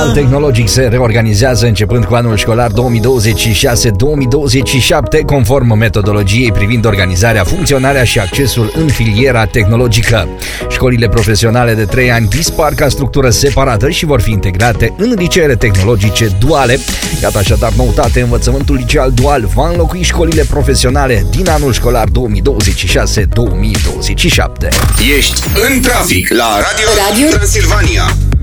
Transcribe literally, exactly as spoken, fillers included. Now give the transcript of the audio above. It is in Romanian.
Dual Technologic se reorganizează începând cu anul școlar două mii douăzeci și șase două mii douăzeci și șapte, conform metodologiei privind organizarea, funcționarea și accesul în filiera tehnologică. Școlile profesionale de trei ani dispar ca structură separată și vor fi integrate în liceele tehnologice duale. Iată așadar noutate, învățământul liceal dual va înlocui școlile profesionale din anul școlar două mii douăzeci și șase două mii douăzeci și șapte. Ești în trafic la Radio, Radio? Transilvania.